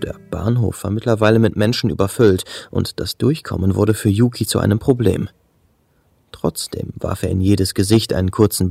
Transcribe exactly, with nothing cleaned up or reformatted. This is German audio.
Der Bahnhof war mittlerweile mit Menschen überfüllt, und das Durchkommen wurde für Yuki zu einem Problem. Trotzdem warf er in jedes Gesicht einen kurzen